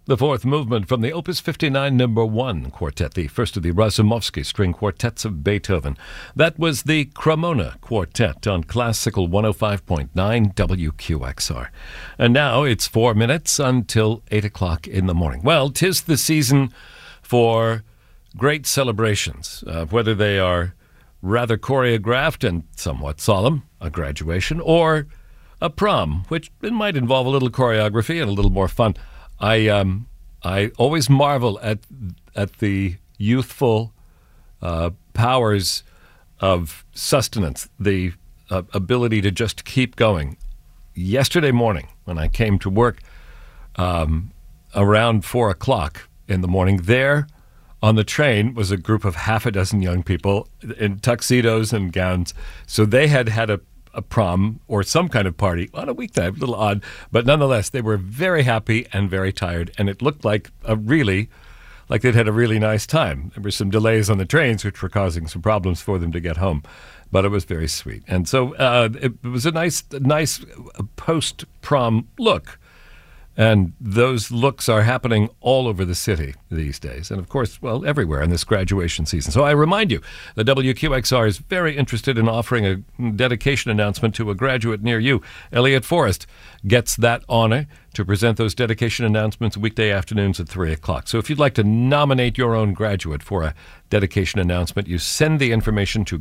The fourth movement from the Opus 59 No. 1 Quartet, the first of the Razumovsky string quartets of Beethoven. That was the Cremona Quartet on Classical 105.9 WQXR. And now it's 4 minutes until 8 o'clock in the morning. Well, 'tis the season for great celebrations, whether they are rather choreographed and somewhat solemn, a graduation, or a prom, which it might involve a little choreography and a little more fun. I always marvel at the youthful powers of sustenance, the ability to just keep going. Yesterday morning, when I came to work around 4 o'clock in the morning, there on the train was a group of half a dozen young people in tuxedos and gowns. So they had a prom or some kind of party on a weekday, a little odd, but nonetheless, they were very happy and very tired, and it looked like they'd had a really nice time. There were some delays on the trains, which were causing some problems for them to get home, but it was very sweet. And so it was a nice post-prom look. And those looks are happening all over the city these days. And, of course, well, everywhere in this graduation season. So I remind you that WQXR is very interested in offering a dedication announcement to a graduate near you. Elliot Forrest gets that honor to present those dedication announcements weekday afternoons at 3 o'clock. So if you'd like to nominate your own graduate for a dedication announcement, you send the information to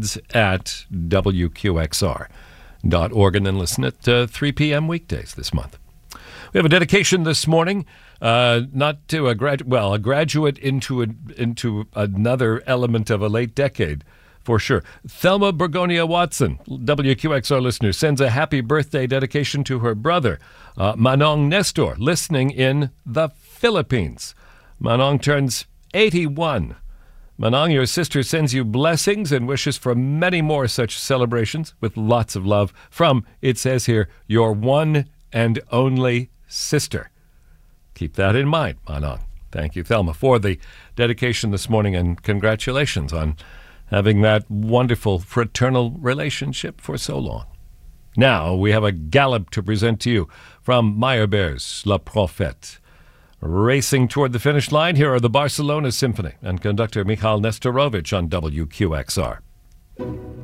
grads@WQXR.org and then listen at 3 p.m. weekdays this month. We have a dedication this morning, not to a graduate into another element of a late decade, for sure. Thelma Bergonia Watson, WQXR listener, sends a happy birthday dedication to her brother, Manong Nestor, listening in the Philippines. Manong turns 81. Manong, your sister sends you blessings and wishes for many more such celebrations with lots of love from, it says here, your one and only sister. Keep that in mind, Manong. Thank you, Thelma, for the dedication this morning, and congratulations on having that wonderful fraternal relationship for so long. Now we have a gallop to present to you from Meyerbeer's La Prophète. Racing toward the finish line, here are the Barcelona Symphony and conductor Michal Nestorovic on WQXR.